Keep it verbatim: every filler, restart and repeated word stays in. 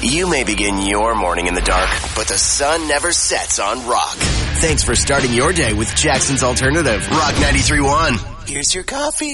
You may begin your morning in the dark, but the sun never sets on Rock. Thanks for starting your day with Jackson's Alternative, Rock ninety-three point one. Here's your coffee.